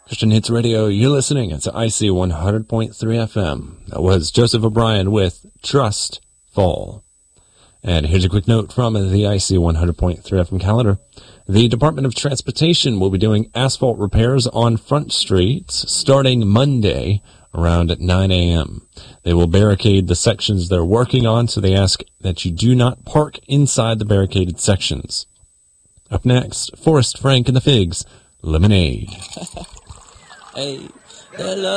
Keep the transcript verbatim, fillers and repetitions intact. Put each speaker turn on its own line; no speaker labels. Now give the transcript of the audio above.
Christian Hits Radio, you're listening. It's I C one hundred point three F M. That was Joseph O'Brien with Trust Fall. And here's a quick note from the I C one hundred point three F M calendar. The Department of Transportation will be doing asphalt repairs on front streets starting Monday around nine a.m. They will barricade the sections they're working on, so they ask that you do not park inside the barricaded sections. Up next, Forrest Frank and the Figs, Lemonade.
Hey, hello.